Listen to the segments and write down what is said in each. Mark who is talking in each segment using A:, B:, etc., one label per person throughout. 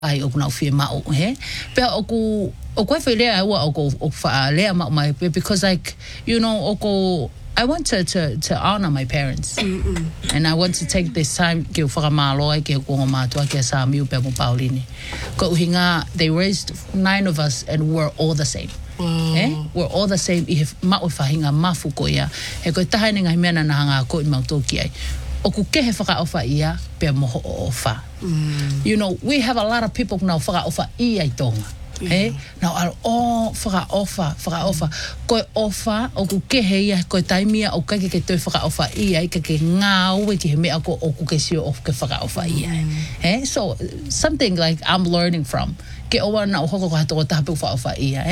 A: ai o kuna fie ma o he pe o ko fe le ai o ko fa le ma my because like you know I want to honor my parents. And I want to take this time ke fa malo ai ke ko ma to ke sa mi pe mo Pauline ko hinga they raised 9 of us and we're all the same.
B: Wow.
A: We're all the same if ma o fa hinga mafu ko ia he ko taha ni ngai mena na hanga ko i mautoki ai o ku ke he whaka ofa ia pe moho o ofa. You know, we have a lot of people now whaka ofa ia i tonga. Now whaka ofa. Koe ofa o ku ke he ia koe taimia o kai ke toi whaka ofa ia i ke ngā ue ki he mea ko o ku ke sio o ke whaka ofa ia. So something like I'm learning from. Ke owa na o hoko ko hato ko tahapu whaka ofa ia.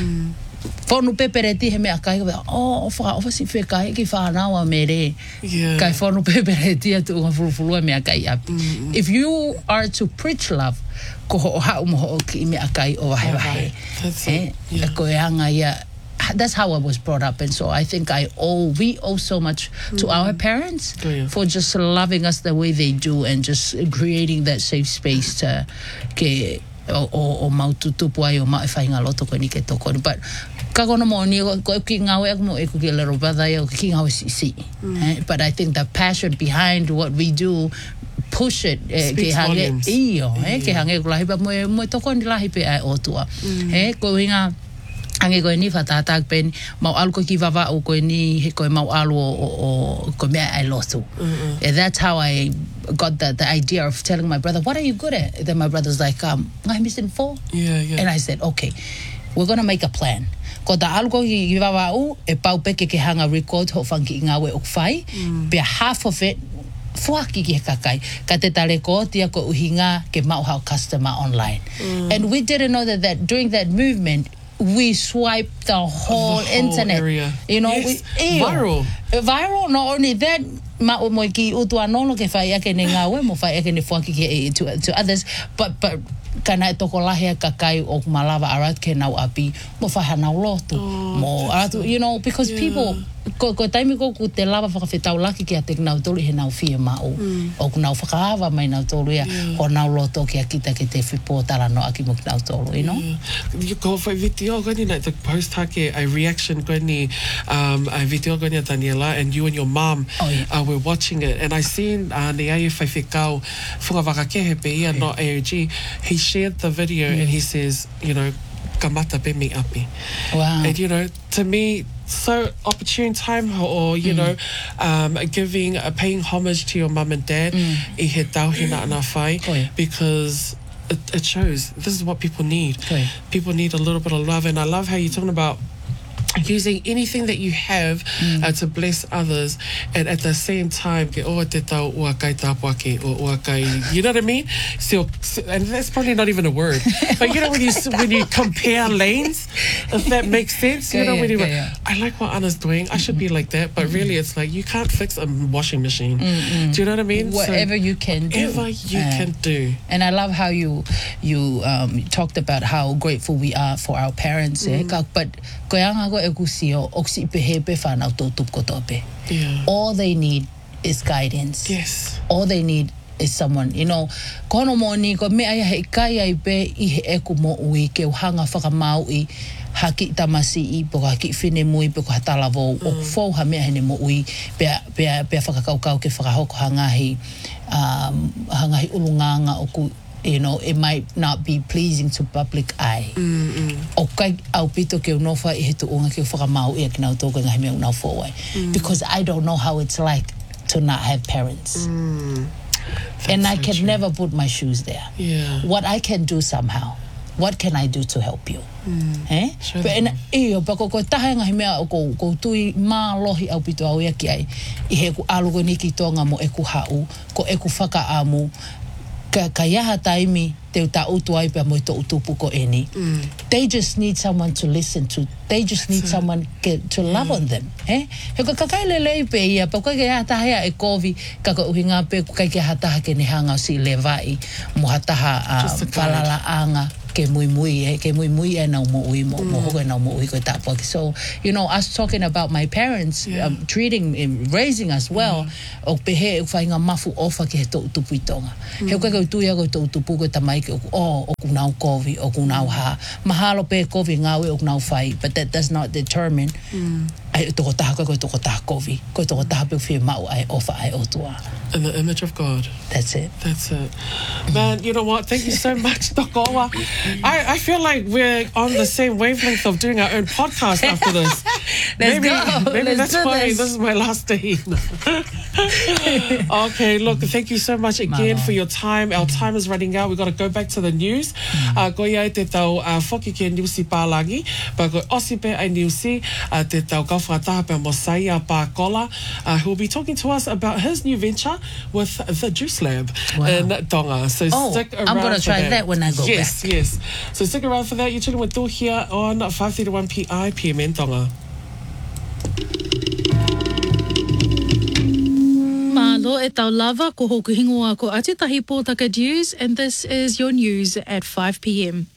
A: Whonu pepereti he mea kai whaka ofa si whekai ki whanawa me re. Kai whonu pepereti atu unga furufurua mea kai api. If you are to preach love, ko ho hau moho o ki mea kai o wahe.
B: That's it.
A: Ko e hanga ia. That's how I was brought up, and so I think we owe so much to our parents for just loving us the way they do and just creating that safe space to ke o maututupu ai o mai whainga loto ko ni ke toko. But ka kono mo ni ko ki ngawe ak mo e ko ki little brother yo ki ngawe si. But I think the passion behind what we do push it ke hange iyo ke hange ko lahi pa mo toko ni lahi pe ai o tua. Ko hinga ange ko ni fatatak pen mau alko ki vava o ko ni he ko mau alu o ko me ai lotu. And that's how I got the idea of telling my brother, what are you good at? Then my brother's like, I'm missing 4. And I said, okay, we're going to make a plan. Ko ta alko ki vava o e pau peke ke hanga record ho fanki ngawe o fai. Be half of it fuaki ki kakai ka te tale ko tia ko uhinga ke mau how customer online. And we didn't know that during that movement we swiped the whole internet
B: area.
A: You know, viral. Not only that, ma o mo ki utua nono ke fai ake ne ngawe mo fai ake ne fuaki ke to others, but kana toko lahe kakai o malawa arat ke nau api mo fai hanau lotu mo aratu, you know, because people ko taimi ko ku te lava whakawhetau laki ki a te nau tolu he nau fia mao o ku nau whakahawa mai nau tolu ia o nau loto ki a kita ke te whipotara no aki mo ki nau tolu, you know?
B: Ko whai video gani na te post hake a reaction gani a video gani a Daniela and you and your mom were watching it and I seen ne ai whai whikau whakawakakehe pe ia no AOG. He shared the video and he says, you know, kamata pe me api.
A: Wow.
B: And you know, to me, so opportune time or you know giving paying homage to your mum and dad I he tauhina ana whai because it shows this is what people need. People need a little bit of love, and I love how you're talking about using anything that you have to bless others, and at the same time ke o te tau ua kai tapuake or ua kai, you know what I mean? So and that's probably not even a word, but you know when you compare lanes, if that makes sense, you know, when you I like what Anna's doing, I should be like that, but really it's like you can't fix a washing machine. Do you know what I mean?
A: Whatever you can do.
B: Whatever you can do.
A: And I love how you talked about how grateful we are for our parents. But koyanga go ekusio oksi pehepe whanau tōtup kotope. All they need is guidance.
B: Yes.
A: All they need is someone, you know, kono mo ni ko mea he kai ai pe I he eku mo ui ke uhanga whakamau I haki tamasi I poko haki whine mui poko hatalavo o fau ha mea hene mo ui pea whakakaukau ke whakahoko hangahi ulunganga o ku, you know, it might not be pleasing to public eye. O kai au pito ke unofa I he tu unga ke whakamau I a kina utoka ngahi mea unau fōwai. Because I don't know how it's like to not have parents. And I can never put my shoes there. What I can do somehow. What can I do to help you? But ko tahe ngahi mea o ko tui mā lohi au pito au ia ki ai. I he ku alugo ni ki tonga mo eku hau, ko eku whaka amu, ka iaha taimi te uta utu ai pia mo I to utupu ko eni. They just need someone to listen to. They just need someone to love on them. He ko kakai lelei pe ia, pa kai ia tahea e kovi, ka ko uhinga pe kai ke hataha ke ne hanga si le vai, mo hataha falala anga. ke mui e nau mo ui mo hoke nau mo ui ko tāpua. So, you know, us talking about my parents treating and raising us well, o pehe e whainga mafu ofa ke he tō tupu i tonga. He koe kau tuia koe tō tupu koe tamai ke o kunau kovi, o kunau ha. Mahalo pe kovi ngawe o kunau whai, but that does not determine ai toko taha koe toko taha kovi, koe toko taha pe whia mau ai ofa ai otua.
B: In the image of God.
A: That's it.
B: That's it. Man, you know what? Thank you so much, Tokoa. I feel like we're on the same wavelength of doing our own podcast after this. Maybe that's why this is my last day. Okay, look, thank you so much again for your time. Our time is running out. We've got to go back to the news. Ko ia te tau whoki ke niusi pālangi, pa ko osi pe ai niusi te tau kawhataha pe Mosaia Pākola, who will be talking to us about his new venture with the Juice Lab in Tonga. So stick around.
A: I'm going to try that when I go back.
B: Yes. So stick around for that. You're chilling with Tō here on 531 PI PMN Tonga.
C: Malo e tau lava ko hoku hingoa ko Atitahi Pōtaka News, and this is your news at 5 p.m.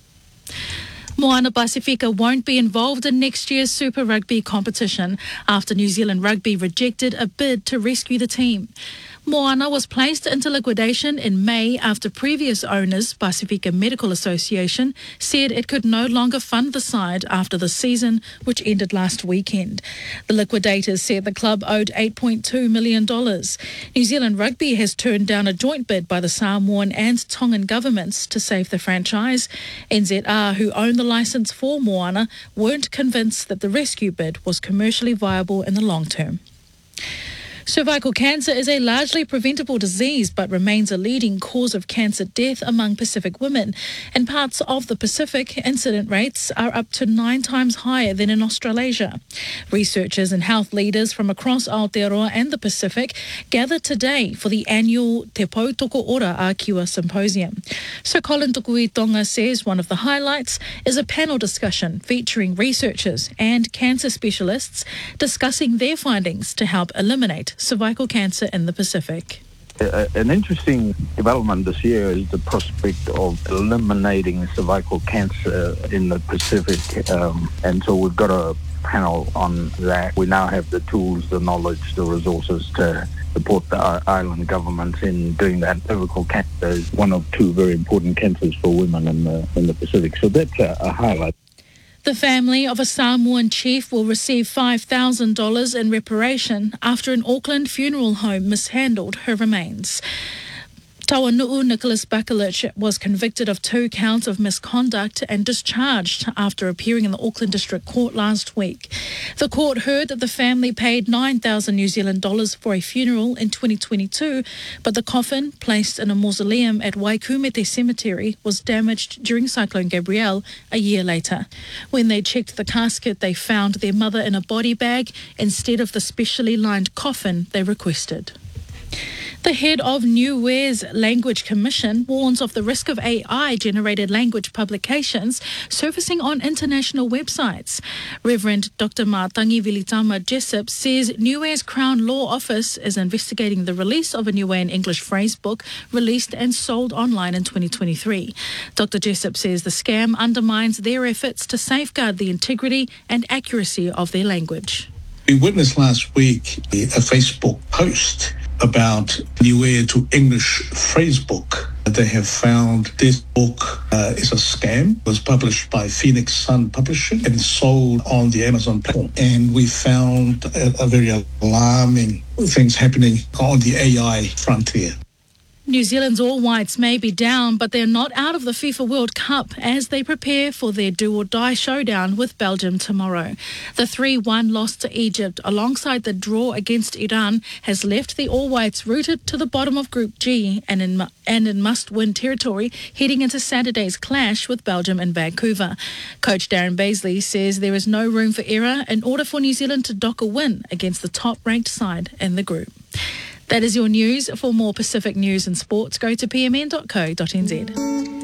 C: Moana Pasifika won't be involved in next year's Super Rugby competition after New Zealand Rugby rejected a bid to rescue the team. Moana was placed into liquidation in May after previous owners, Pasifika Medical Association, said it could no longer fund the side after the season, which ended last weekend. The liquidators said the club owed $8.2 million. New Zealand Rugby has turned down a joint bid by the Samoan and Tongan governments to save the franchise. NZR, who own the licence for Moana, weren't convinced that the rescue bid was commercially viable in the long term. Cervical cancer is a largely preventable disease but remains a leading cause of cancer death among Pacific women. In parts of the Pacific, incident rates are up to 9 times higher than in Australasia. Researchers and health leaders from across Aotearoa and the Pacific gathered today for the annual Te Pou Toko Ora Ākiwa Symposium. Sir Colin Tukui Tonga says one of the highlights is a panel discussion featuring researchers and cancer specialists discussing their findings to help eliminate cervical cancer in the Pacific.
D: An interesting development this year is the prospect of eliminating cervical cancer in the Pacific. And so we've got a panel on that. We now have the tools, the knowledge, the resources to support the island governments in doing that. Cervical cancer is one of 2 very important cancers for women in the Pacific. So that's a highlight.
C: The family of a Samoan chief will receive $5,000 in reparation after an Auckland funeral home mishandled her remains. Tawanu'u Nicholas Bakalich was convicted of 2 counts of misconduct and discharged after appearing in the Auckland District Court last week. The court heard that the family paid 9,000 New Zealand dollars for a funeral in 2022, but the coffin, placed in a mausoleum at Waikumete Cemetery, was damaged during Cyclone Gabrielle a year later. When they checked the casket, they found their mother in a body bag instead of the specially lined coffin they requested. The head of Niue's Language Commission warns of the risk of AI-generated language publications surfacing on international websites. Reverend Dr. Mātangi Vilitama Jessup says Niue's Crown Law Office is investigating the release of a Niuean English phrase book released and sold online in 2023. Dr. Jessup says the scam undermines their efforts to safeguard the integrity and accuracy of their language.
E: We witnessed last week a Facebook post about Niue to English phrase book. They have found this book is a scam. It was published by Phoenix Sun Publishing and sold on the Amazon platform. And we found a very alarming things happening on the AI frontier.
C: New Zealand's All Whites may be down, but they're not out of the FIFA World Cup as they prepare for their do-or-die showdown with Belgium tomorrow. The 3-1 loss to Egypt, alongside the draw against Iran, has left the All Whites rooted to the bottom of Group G and in must-win territory heading into Saturday's clash with Belgium in Vancouver. Coach Darren Baisley says there is no room for error in order for New Zealand to dock a win against the top-ranked side in the group. That is your news. For more Pacific news and sports, go to pmn.co.nz.